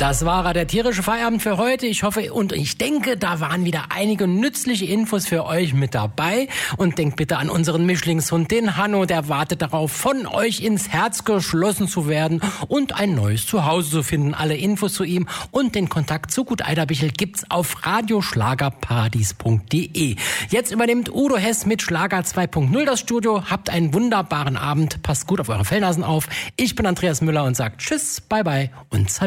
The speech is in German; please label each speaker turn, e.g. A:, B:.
A: Das war der tierische Feierabend für heute. Ich hoffe und ich denke, da waren wieder einige nützliche Infos für euch mit dabei. Und denkt bitte an unseren Mischlingshund, den Hanno, der wartet darauf, von euch ins Herz geschlossen zu werden und ein neues Zuhause zu finden. Alle Infos zu ihm und den Kontakt zu Gut Eiderbichel gibt's auf radioschlagerpartys.de. Jetzt übernimmt Udo Hess mit Schlager 2.0 das Studio. Habt einen wunderbaren Abend. Passt gut auf eure Fellnasen auf. Ich bin Andreas Müller und sage Tschüss, bye bye und Salut.